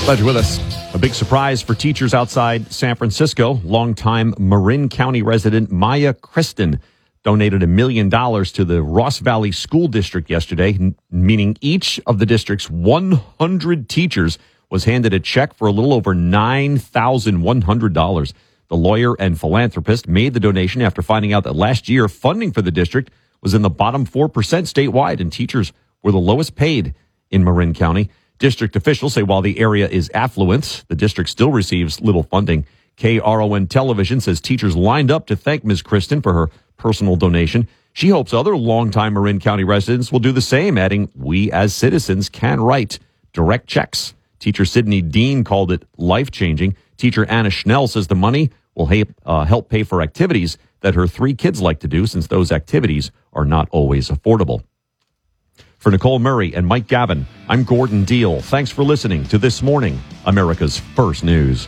Glad you're with us. A big surprise for teachers outside San Francisco. Longtime Marin County resident Maya Kristen donated $1 million to the Ross Valley School District yesterday, meaning each of the district's 100 teachers was handed a check for a little over $9,100. The lawyer and philanthropist made the donation after finding out that last year funding for the district was in the bottom 4% statewide, and teachers were the lowest paid in Marin County. District officials say while the area is affluent, the district still receives little funding. KRON Television says teachers lined up to thank Ms. Kristen for her personal donation. She hopes other longtime Marin County residents will do the same, adding, "We as citizens can write direct checks." Teacher Sydney Dean called it life-changing. Teacher Anna Schnell says the money will help pay for activities that her 3 kids like to do, since those activities are not always affordable. For Nicole Murray and Mike Gavin, I'm Gordon Deal. Thanks for listening to This Morning, America's First News.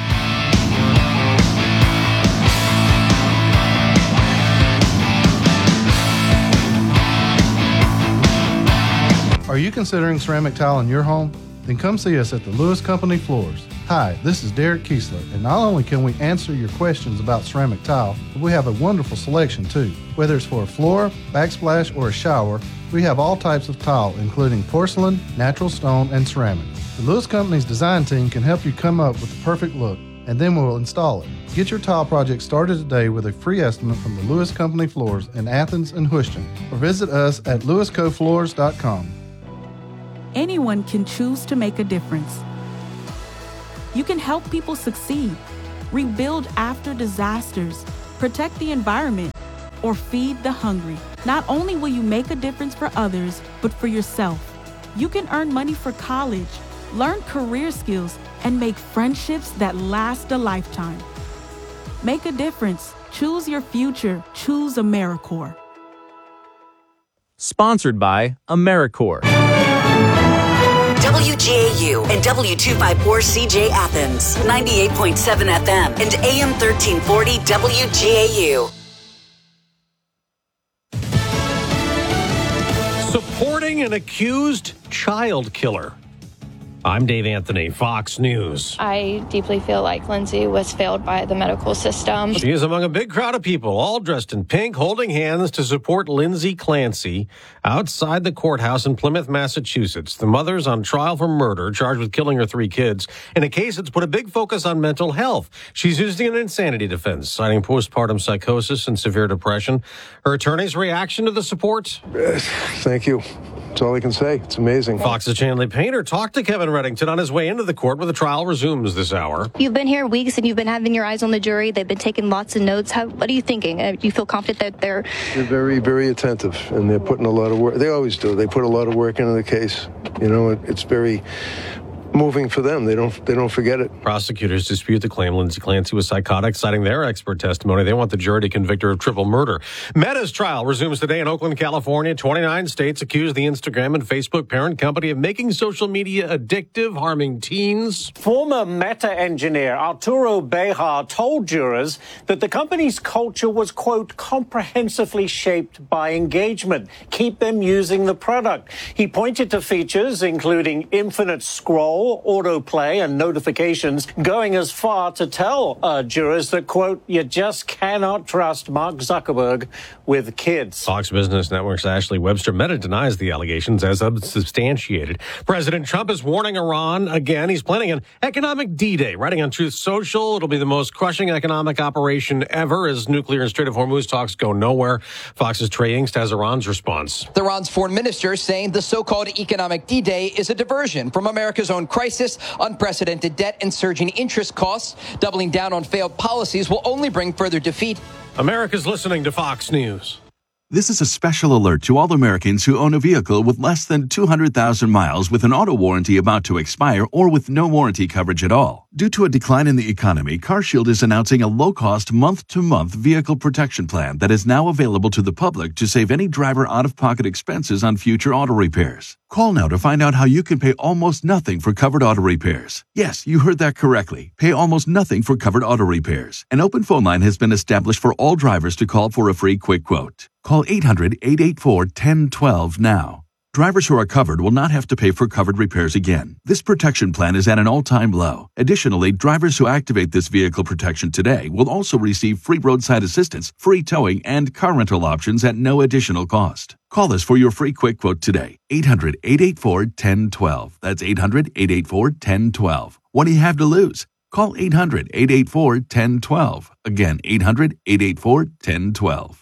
Are you considering ceramic tile in your home? Then come see us at the Lewis Company Floors. Hi, this is Derek Kiesler, and not only can we answer your questions about ceramic tile, but we have a wonderful selection too. Whether it's for a floor, backsplash, or a shower, we have all types of tile, including porcelain, natural stone, and ceramic. The Lewis Company's design team can help you come up with the perfect look, and then we'll install it. Get your tile project started today with a free estimate from the Lewis Company Floors in Athens and Houston, or visit us at lewiscofloors.com. Anyone can choose to make a difference. You can help people succeed, rebuild after disasters, protect the environment, or feed the hungry. Not only will you make a difference for others, but for yourself. You can earn money for college, learn career skills, and make friendships that last a lifetime. Make a difference. Choose your future. Choose AmeriCorps. Sponsored by AmeriCorps. WGAU and W254CJ Athens, 98.7 FM and AM 1340 WGAU. Supporting an accused child killer. I'm Dave Anthony, Fox News. I deeply feel like Lindsay was failed by the medical system. She is among a big crowd of people, all dressed in pink, holding hands to support Lindsay Clancy outside the courthouse in Plymouth, Massachusetts. The mother's on trial for murder, charged with killing her 3 kids, in a case that's put a big focus on mental health. She's using an insanity defense, citing postpartum psychosis and severe depression. Her attorney's reaction to the support? Thank you. That's all I can say. It's amazing. Fox's Chanley Painter talked to Kevin Reddington on his way into the court where the trial resumes this hour. You've been here weeks and you've been having your eyes on the jury. They've been taking lots of notes. What are you thinking? Do you feel confident that they're very, very attentive, and they're putting a lot of work. They always do. They put a lot of work into the case. You know, it's very moving for them. They don't forget it. Prosecutors dispute the claim Lindsay Clancy was psychotic, citing their expert testimony. They want the jury to convict her of triple murder. Meta's trial resumes today in Oakland, California. 29 states accuse the Instagram and Facebook parent company of making social media addictive, harming teens. Former Meta engineer Arturo Bejar told jurors that the company's culture was, quote, comprehensively shaped by engagement. Keep them using the product. He pointed to features including infinite scroll, autoplay, and notifications, going as far to tell jurors that, quote, you just cannot trust Mark Zuckerberg with kids. Fox Business Network's Ashley Webster. Meta denies the allegations as unsubstantiated. President Trump is warning Iran again. He's planning an economic D-Day. Writing on Truth Social, it'll be the most crushing economic operation ever as nuclear and Strait of Hormuz talks go nowhere. Fox's Trey Yingst has Iran's response. Iran's foreign minister saying the so-called economic D-Day is a diversion from America's own crisis, unprecedented debt, and surging interest costs. Doubling down on failed policies will only bring further defeat. America's listening to Fox News. This is a special alert to all Americans who own a vehicle with less than 200,000 miles with an auto warranty about to expire or with no warranty coverage at all. Due to a decline in the economy, CarShield is announcing a low-cost month-to-month vehicle protection plan that is now available to the public to save any driver out-of-pocket expenses on future auto repairs. Call now to find out how you can pay almost nothing for covered auto repairs. Yes, you heard that correctly. Pay almost nothing for covered auto repairs. An open phone line has been established for all drivers to call for a free quick quote. Call 800-884-1012 now. Drivers who are covered will not have to pay for covered repairs again. This protection plan is at an all-time low. Additionally, drivers who activate this vehicle protection today will also receive free roadside assistance, free towing, and car rental options at no additional cost. Call us for your free quick quote today. 800-884-1012. That's 800-884-1012. What do you have to lose? Call 800-884-1012. Again, 800-884-1012.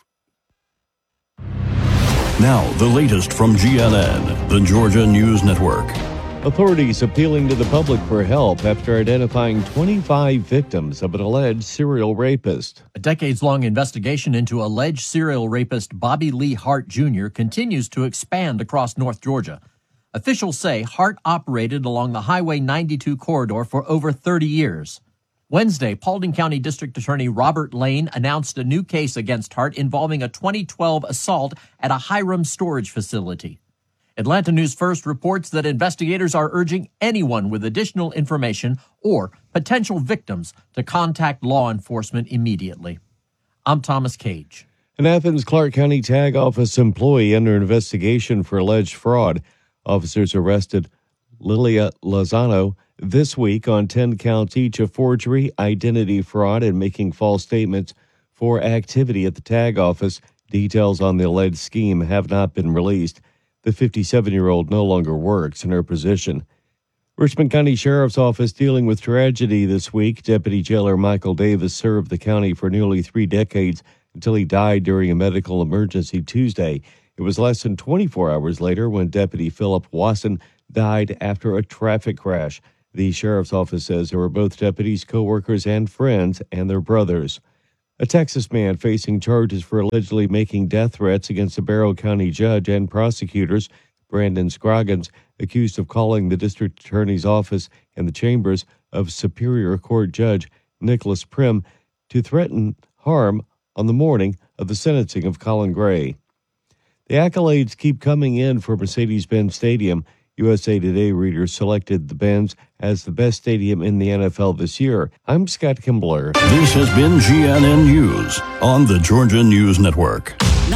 Now, the latest from GNN, the Georgia News Network. Authorities appealing to the public for help after identifying 25 victims of an alleged serial rapist. A decades-long investigation into alleged serial rapist Bobby Lee Hart Jr. continues to expand across North Georgia. Officials say Hart operated along the Highway 92 corridor for over 30 years. Wednesday, Paulding County District Attorney Robert Lane announced a new case against Hart involving a 2012 assault at a Hiram storage facility. Atlanta News First reports that investigators are urging anyone with additional information or potential victims to contact law enforcement immediately. I'm Thomas Cage. An Athens Clark County Tag Office employee under investigation for alleged fraud. Officers arrested Lilia Lozano this week on 10 counts each of forgery, identity fraud, and making false statements for activity at the tag office. Details on the alleged scheme have not been released. The 57-year-old no longer works in her position. Richmond County Sheriff's Office dealing with tragedy this week. Deputy Jailer Michael Davis served the county for nearly 3 decades until he died during a medical emergency Tuesday. It was less than 24 hours later when Deputy Philip Wasson died after a traffic crash. The sheriff's office says there were both deputies, co-workers, and friends, and their brothers. A Texas man facing charges for allegedly making death threats against a Barrow County judge and prosecutors. Brandon Scroggins, accused of calling the district attorney's office and the chambers of Superior Court Judge Nicholas Prim to threaten harm on the morning of the sentencing of Colin Gray. The accolades keep coming in for Mercedes-Benz Stadium. USA Today readers selected the Benz as the best stadium in the NFL this year. I'm Scott Kimbler. This has been GNN News on the Georgia News Network.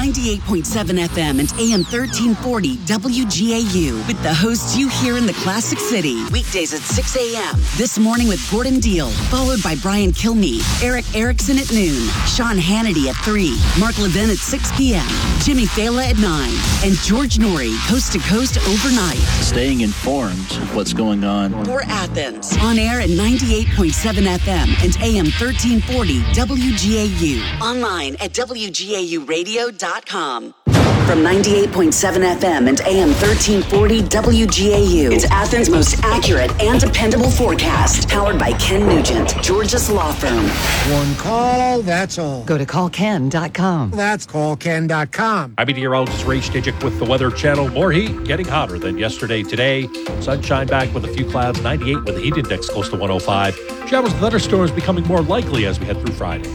98.7 FM and AM 1340 WGAU with the hosts you hear in the Classic City. Weekdays at 6 a.m. This morning with Gordon Deal, followed by Brian Kilmeade, Eric Erickson at noon, Sean Hannity at 3, Mark Levin at 6 p.m., Jimmy Fala at 9, and George Norrie, coast to coast overnight. Staying informed of what's going on. For Athens, on air at 98.7 FM and AM 1340 WGAU. Online at WGAUradio.com. From 98.7 FM and AM 1340 WGAU, it's Athens' most accurate and dependable forecast. Powered by Ken Nugent, Georgia's law firm. One call, that's all. Go to callken.com. That's callken.com. I'm meteorologist Ray Stijik with the Weather Channel. More heat, getting hotter than yesterday today. Sunshine back with a few clouds, 98 with a heat index close to 105. Showers and thunderstorms becoming more likely as we head through Friday.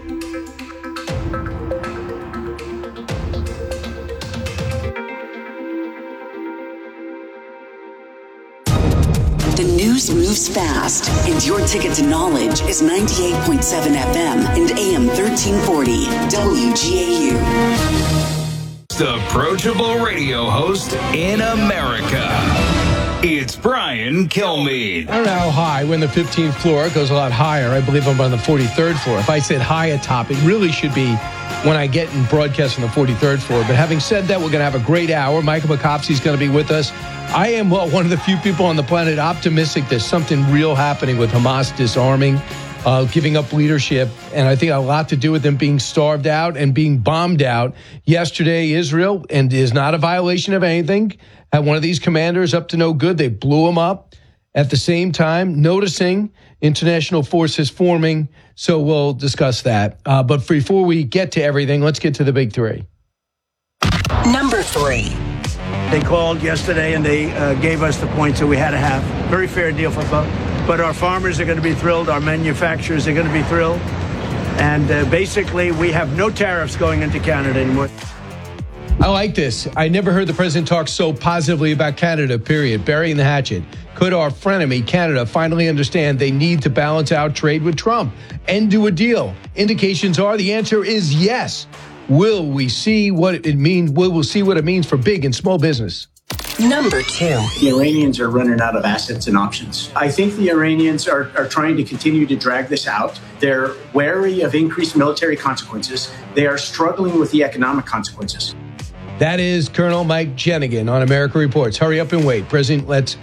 The news moves fast, and your ticket to knowledge is 98.7 FM and AM 1340 WGAU. The approachable radio host in America. It's Brian Kilmeade. I don't know how high. We're on the 15th floor. It goes a lot higher. I believe I'm on the 43rd floor. If I said high atop, it really should be when I get and broadcast on the 43rd floor. But having said that, we're going to have a great hour. Michael McCopsey is going to be with us. I am one of the few people on the planet optimistic there's something real happening with Hamas disarming, giving up leadership, and I think a lot to do with them being starved out and being bombed out. Yesterday, Israel, and is not a violation of anything, had one of these commanders up to no good. They blew him up. At the same time, noticing international forces forming, so we'll discuss that. But before we get to everything, let's get to the big three. Number 3. They called yesterday and they gave us the points that we had to have. Very fair deal for both. But our farmers are going to be thrilled. Our manufacturers are going to be thrilled. And basically, we have no tariffs going into Canada anymore. I like this. I never heard the president talk so positively about Canada, period. Burying the hatchet. Could our frenemy, Canada, finally understand they need to balance out trade with Trump and do a deal? Indications are the answer is yes. Will we see what it means? Will we see what it means for big and small business? Number 2. The Iranians are running out of assets and options. I think the Iranians are trying to continue to drag this out. They're wary of increased military consequences. They are struggling with the economic consequences. That is Colonel Mike Jenigan on America Reports. Hurry up and wait. President gets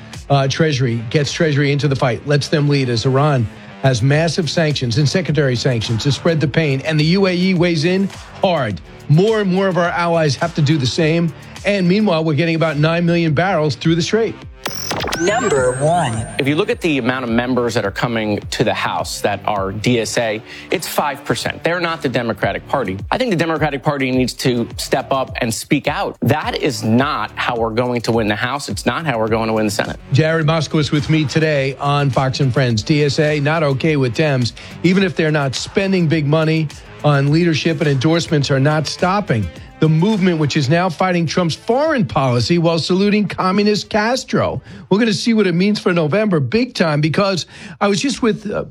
Treasury into the fight, lets them lead as Iran has massive sanctions and secondary sanctions to spread the pain. And the UAE weighs in hard. More and more of our allies have to do the same. And meanwhile, we're getting about 9 million barrels through the Strait. Number 1. If you look at the amount of members that are coming to the House that are DSA, it's 5%. They're not the Democratic Party. I think the Democratic Party needs to step up and speak out. That is not how we're going to win the House. It's not how we're going to win the Senate. Jared Moskowitz with me today on Fox and Friends. DSA, not okay with Dems. Even if they're not spending big money on leadership and endorsements, are not stopping the movement, which is now fighting Trump's foreign policy while saluting communist Castro. We're going to see what it means for November, big time, because I was just with Jared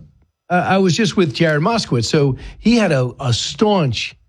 Moskowitz, so he had a staunch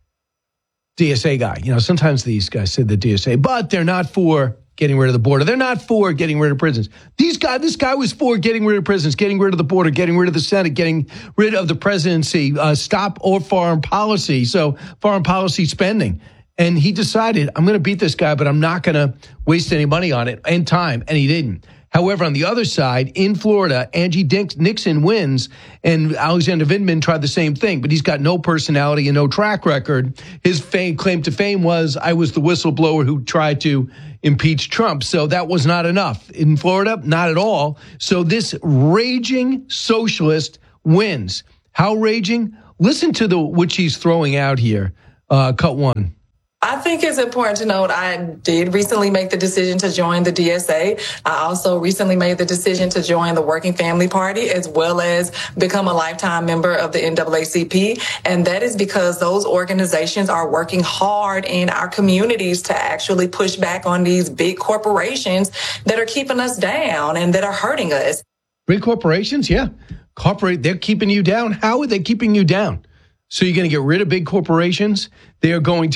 DSA guy. You know, sometimes these guys say the DSA, but they're not for getting rid of the border. They're not for getting rid of prisons. This guy was for getting rid of prisons, getting rid of the border, getting rid of the Senate, getting rid of the presidency, stop all foreign policy, so foreign policy spending. And he decided, I'm going to beat this guy, but I'm not going to waste any money on it and time. And he didn't. However, on the other side, in Florida, Angie Nixon wins, and Alexander Vindman tried the same thing, but he's got no personality and no track record. His claim to fame was, I was the whistleblower who tried to impeach Trump. So that was not enough. In Florida, not at all. So this raging socialist wins. How raging? Listen to which he's throwing out here. Cut 1. I think it's important to note I did recently make the decision to join the DSA. I also recently made the decision to join the Working Family Party, as well as become a lifetime member of the NAACP. And that is because those organizations are working hard in our communities to actually push back on these big corporations that are keeping us down and that are hurting us. Big corporations? Yeah. They're keeping you down. How are they keeping you down? So you're going to get rid of big corporations? She's going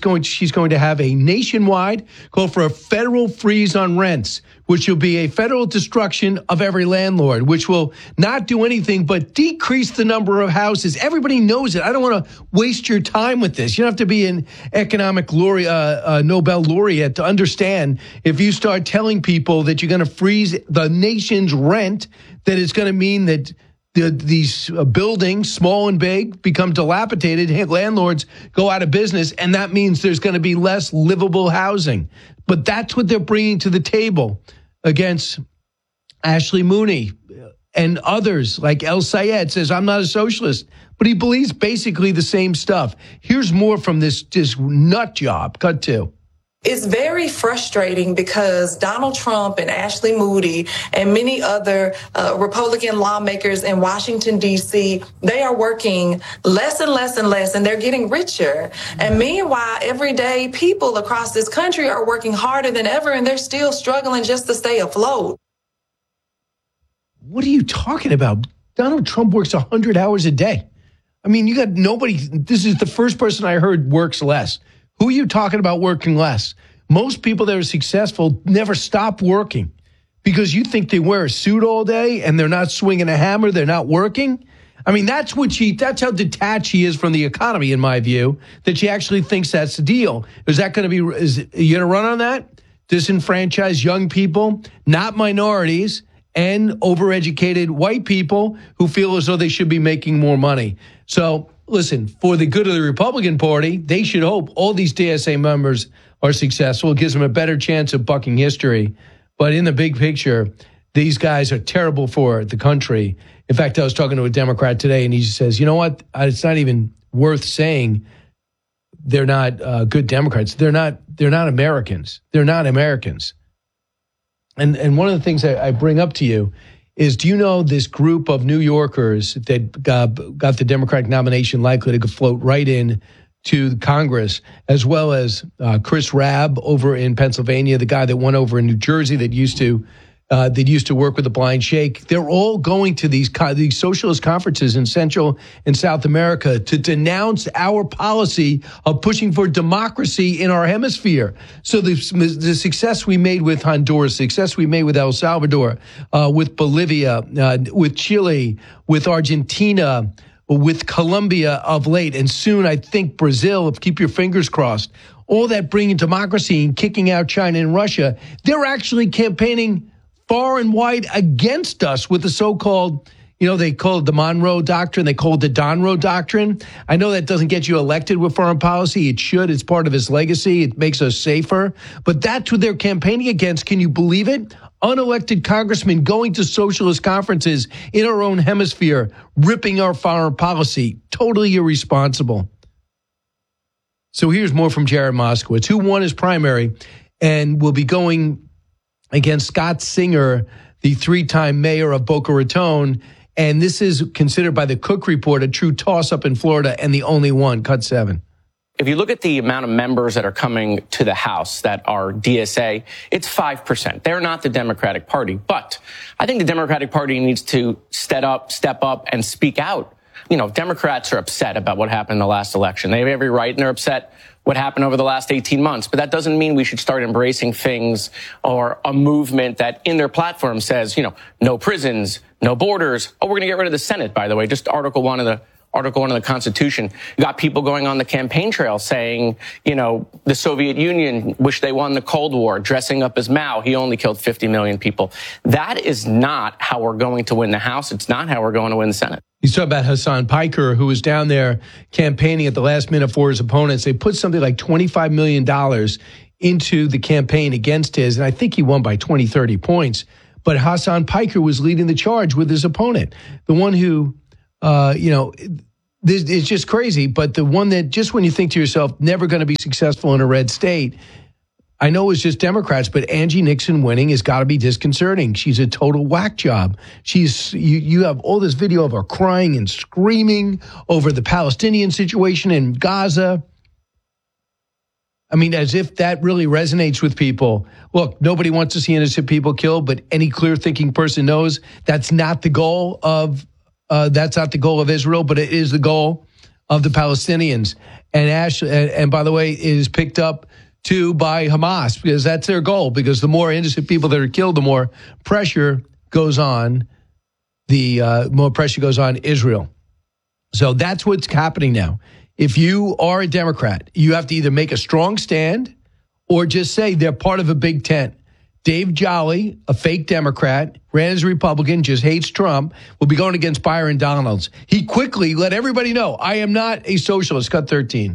to have a nationwide call for a federal freeze on rents, which will be a federal destruction of every landlord, which will not do anything but decrease the number of houses. Everybody knows it. I don't want to waste your time with this. You don't have to be an economic Nobel laureate to understand if you start telling people that you're going to freeze the nation's rent, that it's going to mean that these buildings, small and big, become dilapidated. Landlords go out of business, and that means there's going to be less livable housing. But that's what they're bringing to the table against Ashley Mooney and others, like El Sayed says, I'm not a socialist, but he believes basically the same stuff. Here's more from this nut job. Cut 2. It's very frustrating because Donald Trump and Ashley Moody and many other Republican lawmakers in Washington, D.C., they are working less and less and less, and they're getting richer. And meanwhile, everyday people across this country are working harder than ever, and they're still struggling just to stay afloat. What are you talking about? Donald Trump works 100 hours a day. I mean, you got nobody. This is the first person I heard works less. Who are you talking about working less? Most people that are successful never stop working because you think they wear a suit all day and they're not swinging a hammer, they're not working. I mean, that's how detached she is from the economy, in my view, that she actually thinks that's the deal. Are you going to run on that? Disenfranchise young people, not minorities, and overeducated white people who feel as though they should be making more money. So, listen, for the good of the Republican Party, they should hope all these DSA members are successful. It gives them a better chance of bucking history. But in the big picture, these guys are terrible for the country. In fact, I was talking to a Democrat today, and he says, you know what? It's not even worth saying they're not good Democrats. They're not Americans. They're not Americans. And one of the things I bring up to you is, do you know this group of New Yorkers that got the Democratic nomination likely to float right in to Congress, as well as Chris Rabb over in Pennsylvania, the guy that won over in New Jersey that used to that used to work with the Blind Sheikh. They're all going to these socialist conferences in Central and South America to denounce our policy of pushing for democracy in our hemisphere. So the success we made with Honduras, success we made with El Salvador, with Bolivia, with Chile, with Argentina, with Colombia of late, and soon I think Brazil, keep your fingers crossed, all that bringing democracy and kicking out China and Russia, they're actually campaigning far and wide against us with the so-called, they call it the Monroe Doctrine. They call it the Donroe Doctrine. I know that doesn't get you elected with foreign policy. It should. It's part of his legacy. It makes us safer. But that's what they're campaigning against. Can you believe it? Unelected congressmen going to socialist conferences in our own hemisphere, ripping our foreign policy. Totally irresponsible. So here's more from Jared Moskowitz, who won his primary and will be going against Scott Singer, the three-time mayor of Boca Raton. And this is considered by the Cook Report a true toss-up in Florida and the only one. Cut 7. If you look at the amount of members that are coming to the House that are DSA, it's 5%. They're not the Democratic Party. But I think the Democratic Party needs to step up and speak out. Democrats are upset about what happened in the last election. They have every right, and they're upset what happened over the last 18 months. But that doesn't mean we should start embracing things or a movement that in their platform says, no prisons, no borders. Oh, we're going to get rid of the Senate, by the way, just Article 1 of the Constitution. You got people going on the campaign trail saying, the Soviet Union wish they won the Cold War, dressing up as Mao. He only killed 50 million people. That is not how we're going to win the House. It's not how we're going to win the Senate. He's talking about Hassan Piker, who was down there campaigning at the last minute for his opponents. They put something like $25 million into the campaign against his, and I think he won by 20, 30 points. But Hassan Piker was leading the charge with his opponent, the one who, it's just crazy. But the one that just when you think to yourself, never going to be successful in a red state, I know it's just Democrats, but Angie Nixon winning has got to be disconcerting. She's a total whack job. You have all this video of her crying and screaming over the Palestinian situation in Gaza. I mean, as if that really resonates with people. Look, nobody wants to see innocent people killed, but any clear-thinking person knows that's not the goal of Israel, but it is the goal of the Palestinians. And by the way, it is picked up too by Hamas because that's their goal. Because the more innocent people that are killed, the more pressure goes on. Israel. So that's what's happening now. If you are a Democrat, you have to either make a strong stand or just say they're part of a big tent. Dave Jolly, a fake Democrat, ran as a Republican, just hates Trump, will be going against Byron Donalds. He quickly let everybody know, I am not a socialist. Cut 13.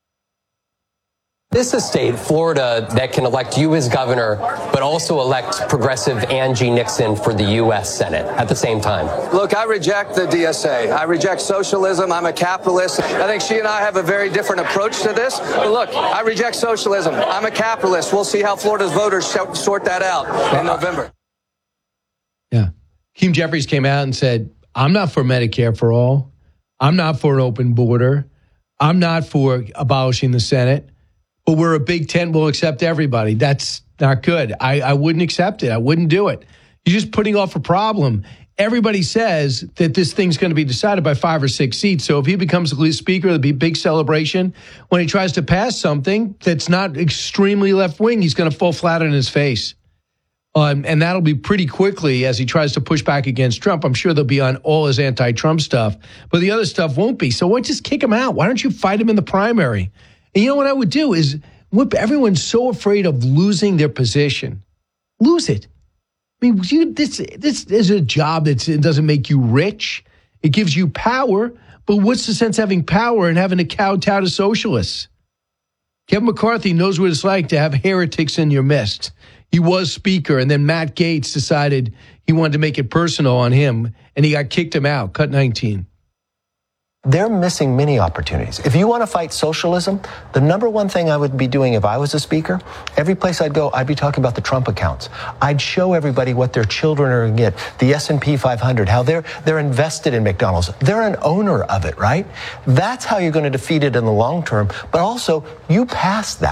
This is a state, Florida, that can elect you as governor, but also elect progressive Angie Nixon for the U.S. Senate at the same time. Look, I reject the DSA. I reject socialism. I'm a capitalist. I think she and I have a very different approach to this. But look, I reject socialism. I'm a capitalist. We'll see how Florida's voters sort that out in November. Yeah. Hakeem Jeffries came out and said, I'm not for Medicare for all. I'm not for an open border. I'm not for abolishing the Senate. But we're a big tent. We'll accept everybody. That's not good. I wouldn't accept it. I wouldn't do it. You're just putting off a problem. Everybody says that this thing's going to be decided by 5 or 6 seats. So if he becomes the speaker, there'll be a big celebration. When he tries to pass something that's not extremely left-wing, he's going to fall flat on his face. And that'll be pretty quickly as he tries to push back against Trump. I'm sure they'll be on all his anti-Trump stuff. But the other stuff won't be. So why just kick him out? Why don't you fight him in the primary? And you know what I would do is everyone's so afraid of losing their position. Lose it. I mean, this is a job that doesn't make you rich. It gives you power. But what's the sense of having power and having to kowtow to socialists? Kevin McCarthy knows what it's like to have heretics in your midst. He was speaker, and then Matt Gaetz decided he wanted to make it personal on him, and he got kicked him out. Cut 19. They're missing many opportunities. If you want to fight socialism, the number one thing I would be doing if I was a speaker, every place I'd go, I'd be talking about the Trump accounts. I'd show everybody what their children are going to get, the S&P 500, how they're invested in McDonald's. They're an owner of it, right? That's how you're going to defeat it in the long term. But also, you pass that.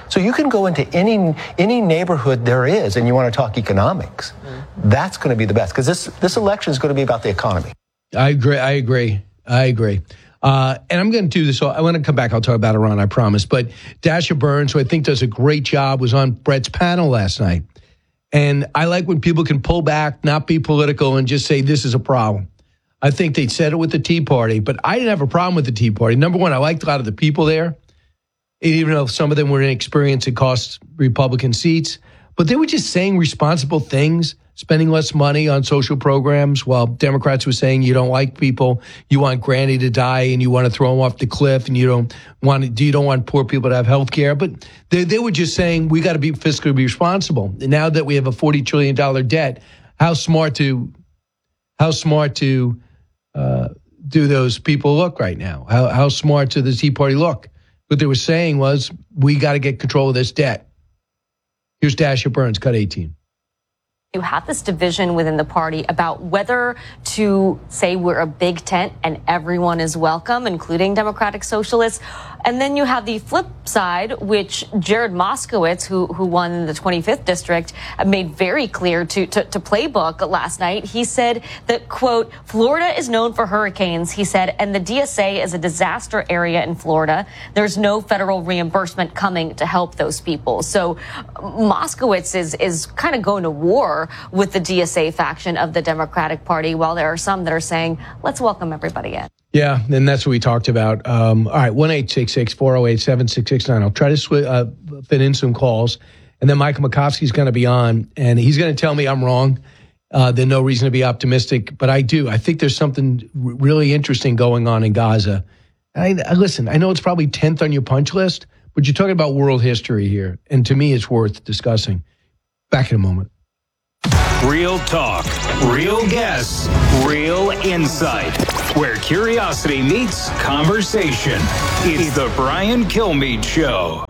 So you can go into any neighborhood there is, and you want to talk economics. That's going to be the best, because this election is going to be about the economy. I agree. And I'm going to do this. So I want to come back. I'll talk about Iran, I promise. But Dasha Burns, who I think does a great job, was on Brett's panel last night. And I like when people can pull back, not be political, and just say this is a problem. I think they said it with the Tea Party, but I didn't have a problem with the Tea Party. Number one, I liked a lot of the people there, even though some of them were inexperienced and cost Republican seats. But they were just saying responsible things, spending less money on social programs, while Democrats were saying you don't like people, you want Granny to die, and you want to throw them off the cliff, and you don't want poor people to have health care. But they were just saying we got to be fiscally responsible. And now that we have a $40 trillion debt, how smart to do those people look right now? How smart do the Tea Party look? What they were saying was we got to get control of this debt. Here's Dasha Burns, cut 18. You have this division within the party about whether to say we're a big tent and everyone is welcome, including Democratic Socialists. And then you have the flip side, which Jared Moskowitz, who won the 25th district, made very clear to Playbook last night. He said that, quote, Florida is known for hurricanes, he said, and the DSA is a disaster area in Florida. There's no federal reimbursement coming to help those people. So Moskowitz is kind of going to war with the DSA faction of the Democratic Party, while there are some that are saying, let's welcome everybody in. Yeah, and that's what we talked about. All right, 1-866-408-7669. I'll try to fit in some calls. And then Michael McCoskey's going to be on, and he's going to tell me I'm wrong. There's no reason to be optimistic, but I do. I think there's something really interesting going on in Gaza. Listen, I know it's probably 10th on your punch list, but you're talking about world history here, and to me it's worth discussing. Back in a moment. Real talk, real guests, real insight. Where curiosity meets conversation. It's the Brian Kilmeade Show.